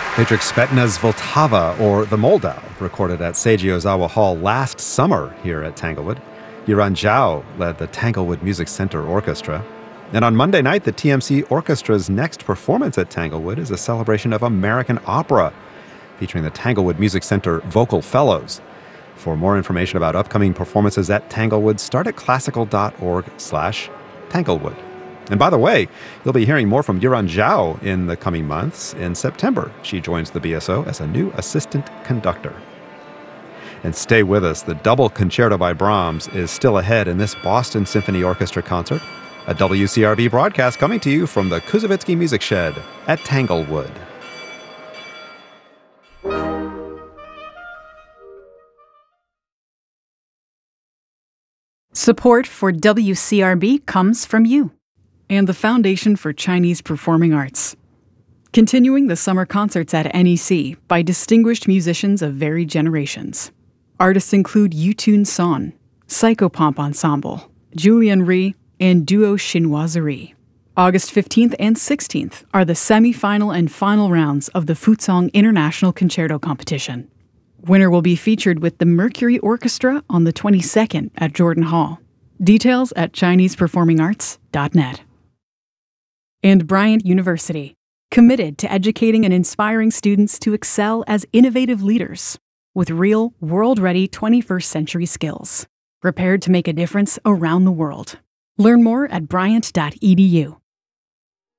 Pedrik Spetna's Vltava, or The Moldau, recorded at Seiji Ozawa Hall last summer here at Tanglewood. Yuran Zhao led the Tanglewood Music Center Orchestra. And on Monday night, the TMC Orchestra's next performance at Tanglewood is a celebration of American opera, featuring the Tanglewood Music Center Vocal Fellows. For more information about upcoming performances at Tanglewood, start at classical.org/Tanglewood. And by the way, you'll be hearing more from Yuran Zhao in the coming months. In September, she joins the BSO as a new assistant conductor. And stay with us. The double concerto by Brahms is still ahead in this Boston Symphony Orchestra concert, a WCRB broadcast coming to you from the Kuzovitsky Music Shed at Tanglewood. Support for WCRB comes from you and the Foundation for Chinese Performing Arts. Continuing the summer concerts at NEC by distinguished musicians of varied generations. Artists include Yutun Son, Psychopomp Ensemble, Julian Ri, and Duo Chinoiserie. August 15th and 16th are the semi-final and final rounds of the Fuzhong International Concerto Competition. Winner will be featured with the Mercury Orchestra on the 22nd at Jordan Hall. Details at ChinesePerformingArts.net. And Bryant University, committed to educating and inspiring students to excel as innovative leaders with real, world-ready 21st century skills, prepared to make a difference around the world. Learn more at bryant.edu.